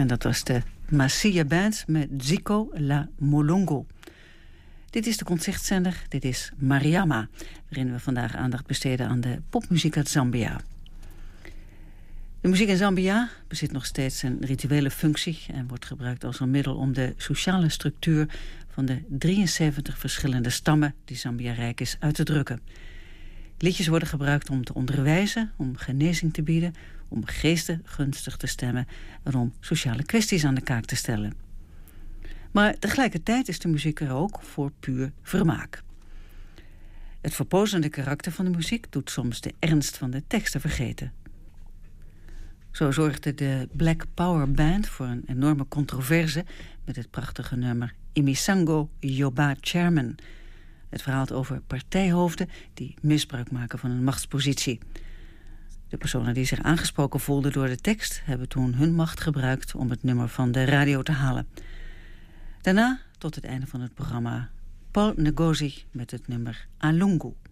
En dat was de Masia Band met Zico La Molongo. Dit is de concertzender, dit is Mariama, waarin we vandaag aandacht besteden aan de popmuziek uit Zambia. De muziek in Zambia bezit nog steeds een rituele functie en wordt gebruikt als een middel om de sociale structuur van de 73 verschillende stammen die Zambia rijk is uit te drukken. Liedjes worden gebruikt om te onderwijzen, om genezing te bieden, om geesten gunstig te stemmen en om sociale kwesties aan de kaak te stellen. Maar tegelijkertijd is de muziek er ook voor puur vermaak. Het verpozende karakter van de muziek doet soms de ernst van de teksten vergeten. Zo zorgde de Black Power Band voor een enorme controverse met het prachtige nummer Imisango Yoba Chairman. Het verhaalt over partijhoofden die misbruik maken van een machtspositie. De personen die zich aangesproken voelden door de tekst hebben toen hun macht gebruikt om het nummer van de radio te halen. Daarna, tot het einde van het programma, Paul Ngozi met het nummer Alungu.